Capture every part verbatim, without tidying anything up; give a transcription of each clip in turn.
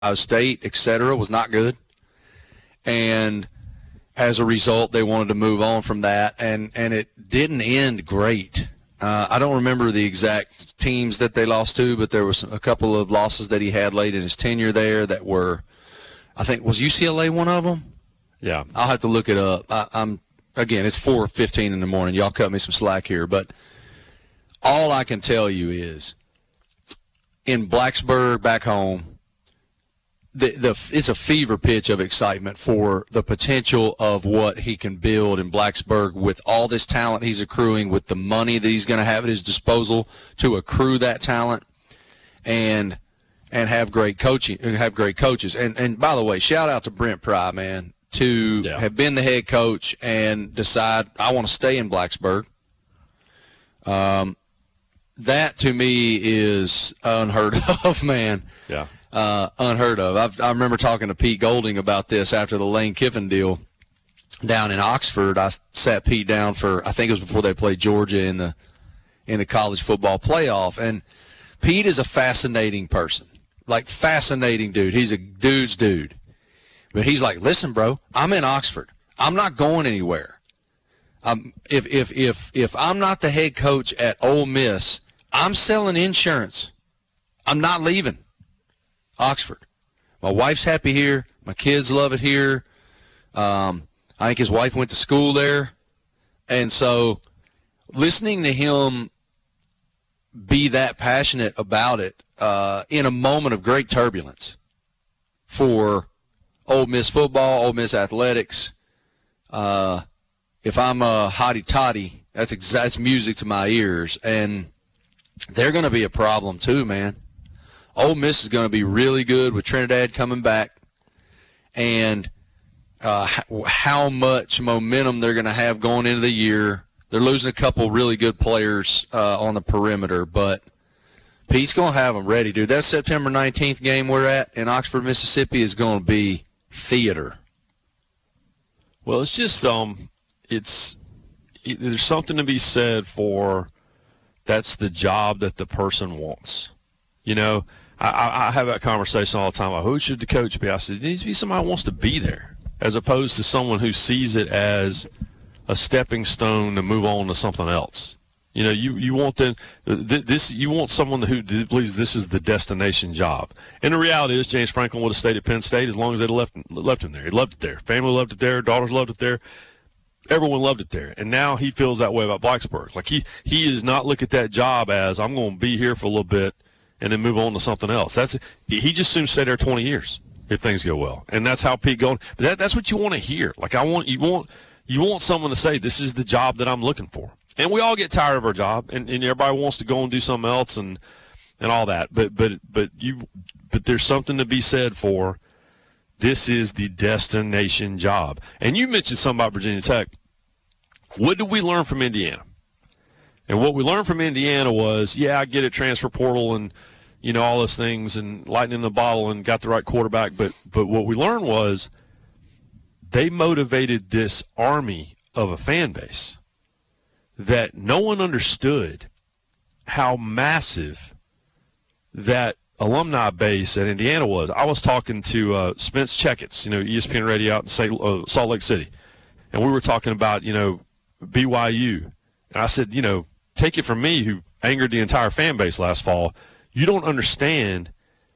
State, et cetera, was not good. And as a result, they wanted to move on from that, and, and it didn't end great. Uh, I don't remember the exact teams that they lost to, but there was a couple of losses that he had late in his tenure there that were, I think, was U C L A one of them? Yeah. I'll have to look it up. I, I'm Again, it's four fifteen in the morning. Y'all cut me some slack here, but all I can tell you is in Blacksburg back home, The, the it's a fever pitch of excitement for the potential of what he can build in Blacksburg with all this talent he's accruing, with the money that he's going to have at his disposal to accrue that talent, and and have great coaching, have great coaches. And and by the way, shout out to Brent Pry, man, to yeah. have been the head coach and decide I want to stay in Blacksburg. Um, that to me is unheard of, man. Yeah. Uh, unheard of. I've, I remember talking to Pete Golding about this after the Lane Kiffin deal down in Oxford. I sat Pete down for, I think it was before they played Georgia in the in the college football playoff. And Pete is a fascinating person, like fascinating dude. He's a dude's dude. But he's like, listen, bro, I'm in Oxford. I'm not going anywhere. Um, if if if if I'm not the head coach at Ole Miss, I'm selling insurance. I'm not leaving Oxford. My wife's happy here. My kids love it here. Um, I think his wife went to school there. And so listening to him be that passionate about it uh, in a moment of great turbulence for Ole Miss football, Ole Miss athletics, uh, if I'm a hotty-toddy, that's, exa- that's music to my ears. And they're going to be a problem too, man. Ole Miss is going to be really good with Trinidad coming back, and uh, how much momentum they're going to have going into the year. They're losing a couple really good players uh, on the perimeter, but Pete's going to have them ready, dude. That September nineteenth game we're at in Oxford, Mississippi is going to be theater. Well, it's just um, it's it, there's something to be said for that's the job that the person wants. You know, I, I have that conversation all the time. Like, who should the coach be? I said, it needs to be somebody who wants to be there, as opposed to someone who sees it as a stepping stone to move on to something else. You know, you, you want them, this, you want someone who believes this is the destination job. And the reality is, James Franklin would have stayed at Penn State as long as they'd left left him there. He loved it there. Family loved it there. Daughters loved it there. Everyone loved it there. And now he feels that way about Blacksburg. Like he he is not look at that job as I'm going to be here for a little bit and then move on to something else. That's he just soon stay there twenty years if things go well, and that's how Pete going. But that, that's what you want to hear. Like I want you want you want someone to say this is the job that I'm looking for. And we all get tired of our job, and, and everybody wants to go and do something else and and all that. But but but you but there's something to be said for this is the destination job. And you mentioned something about Virginia Tech. What did we learn from Indiana? And what we learned from Indiana was, yeah, I get it, transfer portal and, you know, all those things and lightning in the bottle and got the right quarterback. But but what we learned was they motivated this army of a fan base that no one understood how massive that alumni base at Indiana was. I was talking to uh, Spence Checketts, you know, E S P N Radio out in Saint, uh, Salt Lake City, and we were talking about, you know, B Y U. And I said, you know, take it from me, who angered the entire fan base last fall, you don't understand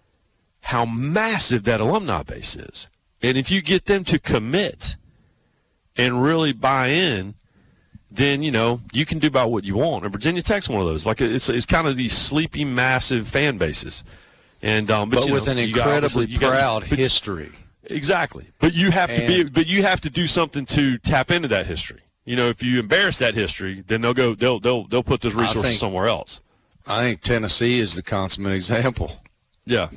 how massive that alumni base is. And if you get them to commit and really buy in, then, you know, you can do about what you want. And Virginia Tech's one of those. Like, it's it's kind of these sleepy, massive fan bases. And um, But, but you with know, an you incredibly got, you got, proud but, history. Exactly. But you have and, to be but you have to do something to tap into that history. You know, if you embarrass that history, then they'll go. They'll they'll they'll put those resources think, somewhere else. I think Tennessee is the consummate example. Yeah.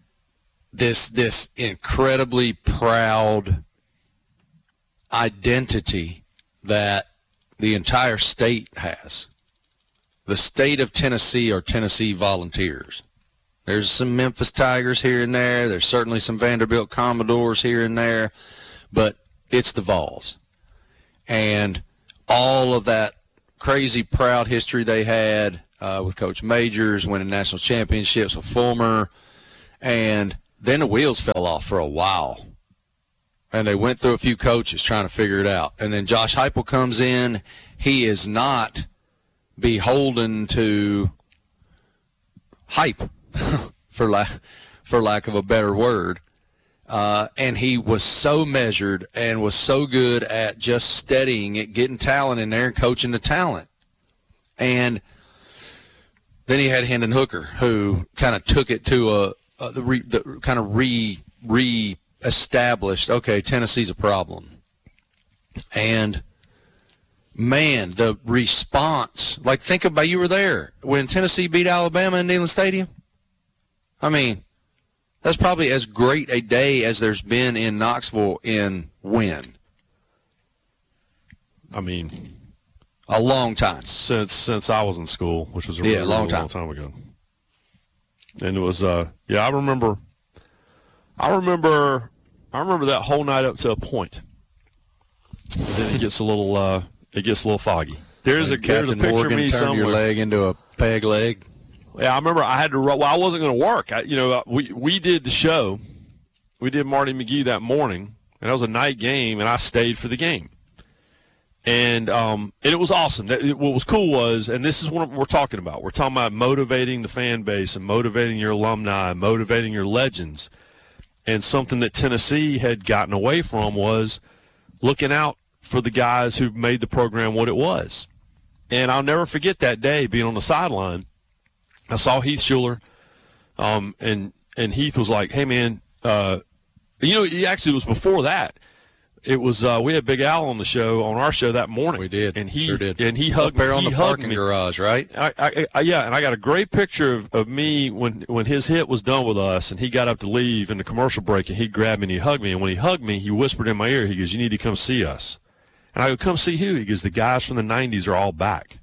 This this incredibly proud identity that the entire state has. The state of Tennessee are Tennessee Volunteers. There's some Memphis Tigers here and there. There's certainly some Vanderbilt Commodores here and there, but it's the Vols. And all of that crazy proud history they had uh, with Coach Majors, winning national championships with Fulmer, and then the wheels fell off for a while. And they went through a few coaches trying to figure it out. And then Josh Heupel comes in. He is not beholden to hype, for lack, for lack of a better word. Uh, and he was so measured and was so good at just studying it, getting talent in there and coaching the talent. And then he had Hendon Hooker, who kind of took it to a, a the, re, the kind of re re established, okay, Tennessee's a problem. And man, the response, like think about, you were there when Tennessee beat Alabama in Neyland Stadium. I mean, that's probably as great a day as there's been in Knoxville in when? I mean, a long time. Since since I was in school, which was a really, yeah, long, really time. long time ago. And it was, uh, yeah, I remember, I remember, I remember that whole night up to a point. And then it gets a little, uh, it gets a little foggy. There's a, there's a picture Morgan of me turned somewhere. your leg into a peg leg. Yeah, I remember I had to. Well, I wasn't going to work. I, you know, we we did the show. We did Marty McGee that morning, and that was a night game, and I stayed for the game. And um, and it was awesome. That, it, what was cool was, and this is what we're talking about. We're talking about motivating the fan base and motivating your alumni, and motivating your legends. And something that Tennessee had gotten away from was looking out for the guys who made the program what it was. And I'll never forget that day being on the sideline. I saw Heath Schuler, um, and and Heath was like, "Hey man, uh, you know, he actually was before that. It was uh, we had Big Al on the show on our show that morning. We did, and he sure did. and he hugged Up there me. on he the hugged parking me. garage, right? I, I, I, yeah, and I got a great picture of, of me when when his hit was done with us, and he got up to leave in the commercial break, and he grabbed me and he hugged me. And when he hugged me, he whispered in my ear, he goes, "You need to come see us." And I go, "Come see who?" He goes, "The guys from the nineties are all back."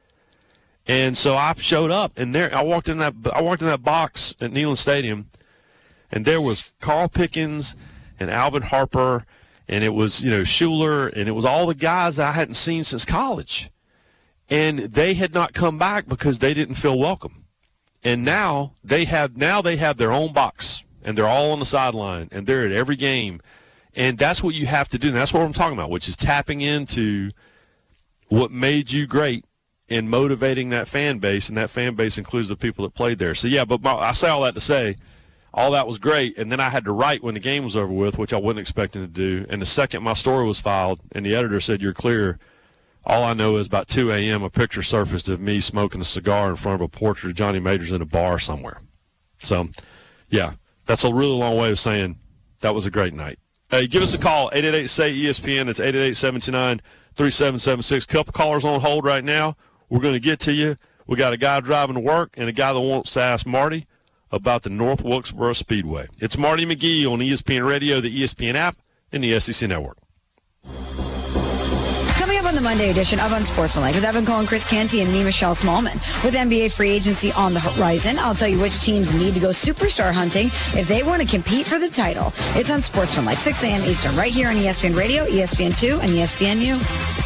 And so I showed up, and there I walked in that I walked in that box at Neyland Stadium, and there was Carl Pickens and Alvin Harper, and it was, you know, Schuler, and it was all the guys I hadn't seen since college, and they had not come back because they didn't feel welcome. And now they have now they have their own box, and they're all on the sideline, and they're at every game, and that's what you have to do. And that's what I'm talking about, which is tapping into what made you great. And motivating that fan base, and that fan base includes the people that played there. So, yeah, but my, I say all that to say all that was great, and then I had to write when the game was over with, which I wasn't expecting to do. And the second my story was filed and the editor said, "You're clear," all I know is about two a.m. a picture surfaced of me smoking a cigar in front of a portrait of Johnny Majors in a bar somewhere. So, yeah, that's a really long way of saying that was a great night. Hey, give us a call, eight eight eight, S A Y, E S P N. It's eight eight eight, seven two nine, three seven seven six. Couple callers on hold right now. We're going to get to you. We got a guy driving to work and a guy that wants to ask Marty about the North Wilkesboro Speedway. It's Marty McGee on E S P N Radio, the E S P N app, and the S E C Network. Coming up on the Monday edition of Unsportsmanlike with Evan Cohen, Chris Canty, and me, Michelle Smallman. With N B A free agency on the horizon, I'll tell you which teams need to go superstar hunting if they want to compete for the title. It's Unsportsmanlike, six a.m. Eastern, right here on E S P N Radio, E S P N two, and E S P N U.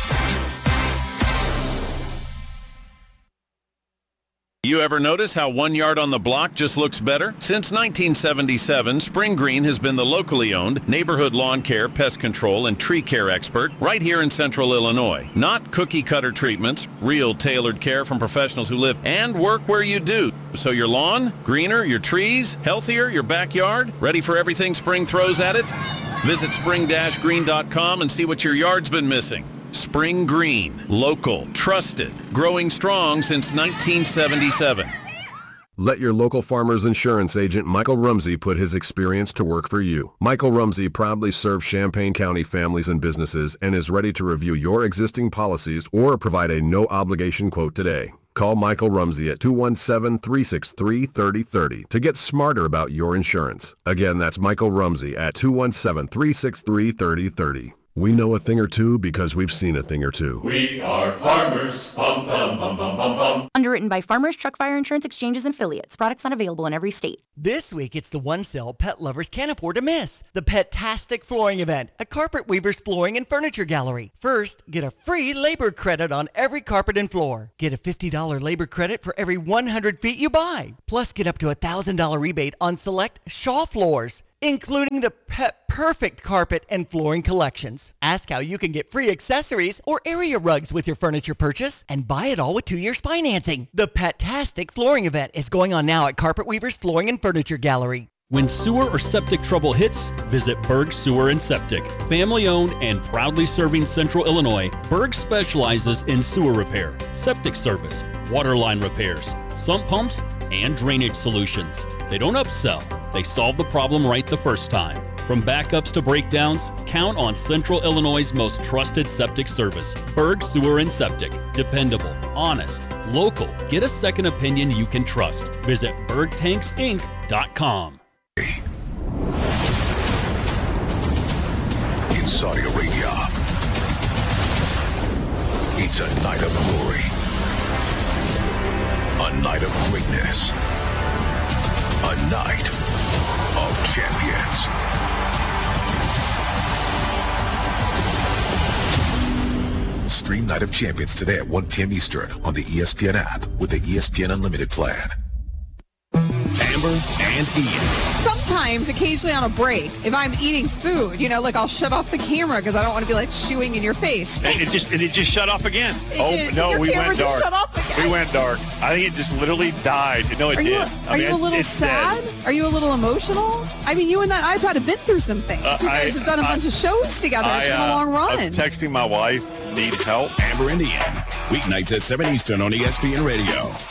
You ever notice how one yard on the block just looks better? Since nineteen seventy-seven, Spring Green has been the locally owned neighborhood lawn care, pest control, and tree care expert right here in central Illinois. Not cookie-cutter treatments, real tailored care from professionals who live and work where you do. So your lawn, greener, your trees, healthier, your backyard, ready for everything spring throws at it? Visit spring dash green dot com and see what your yard's been missing. Spring Green, local, trusted, growing strong since nineteen seventy-seven. Let your local Farmers Insurance agent Michael Rumsey put his experience to work for you. Michael Rumsey proudly serves Champaign County families and businesses and is ready to review your existing policies or provide a no-obligation quote today. Call Michael Rumsey at two one seven, three six three, three zero three zero to get smarter about your insurance. Again, that's Michael Rumsey at two one seven, three six three, three zero three zero. We know a thing or two because we've seen a thing or two. We are farmers. Bum, bum, bum, bum, bum, bum. Underwritten by Farmers Truck Fire Insurance Exchanges and Affiliates. Products not available in every state. This week, it's the one sale pet lovers can't afford to miss. The Pet-tastic Flooring Event at Carpet Weavers Flooring and Furniture Gallery. First, get a free labor credit on every carpet and floor. Get a fifty dollars labor credit for every one hundred feet you buy. Plus, get up to a one thousand dollars rebate on select Shaw floors, including the Pet Perfect carpet and flooring collections. Ask how you can get free accessories or area rugs with your furniture purchase and buy it all with two years financing. The Pet-tastic Flooring Event is going on now at Carpet Weavers Flooring and Furniture Gallery. When sewer or septic trouble hits, visit Berg Sewer and Septic. Family-owned and proudly serving Central Illinois, Berg specializes in sewer repair, septic service, water line repairs, sump pumps, and drainage solutions. They don't upsell. They solve the problem right the first time. From backups to breakdowns, count on Central Illinois' most trusted septic service. Berg Sewer and Septic. Dependable, honest, local. Get a second opinion you can trust. Visit berg tanks inc dot com. In Saudi Arabia, it's a night of glory. A night of greatness. A night of champions. Stream Night of Champions today at one p.m. Eastern on the E S P N app with the E S P N Unlimited plan. Amber and Ian. Sometimes, occasionally on a break, if I'm eating food, you know, like I'll shut off the camera because I don't want to be like chewing in your face. And it just and it just shut off again. It oh did. no, Your we camera went just dark. shut off again. We went dark. I think it just literally died. No, it are did. you, I are mean, you a it's, little it's sad? dead. Are you a little emotional? I mean, you and that iPad have been through some things. Uh, you guys I, have done a I, bunch of shows together. I, It's been a uh, long run. I'm texting my wife. Need help. Amber and Ian. Weeknights at seven Eastern on E S P N Radio.